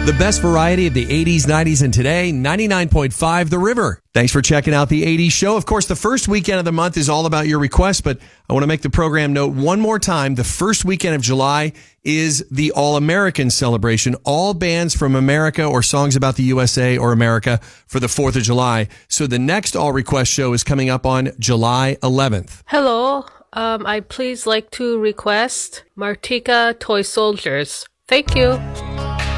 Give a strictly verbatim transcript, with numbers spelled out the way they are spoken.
The best variety of the eighties, nineties, and today, ninety-nine point five The River. Thanks for checking out the eighties show. Of course, the first weekend of the month is all about your requests, but I want to make the program note one more time. The first weekend of July is the All-American celebration. All bands from America or songs about the U S A or America for the fourth of July. So the next All Request show is coming up on July eleventh. Hello. Um, I please like to request Martika Toy Soldiers. Thank you.